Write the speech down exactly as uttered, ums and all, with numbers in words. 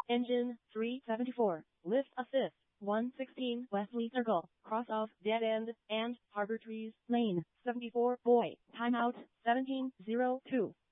Engine three seventy-four. Lift assist. one sixteen Wesley Circle. Cross off Dead End and Harbor Trees Lane. seventy-four Boy. Timeout seventeen oh two.